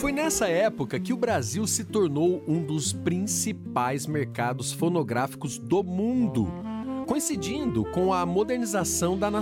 Foi nessa época que o Brasil se tornou um dos principais mercados fonográficos do mundo, coincidindo com a modernização da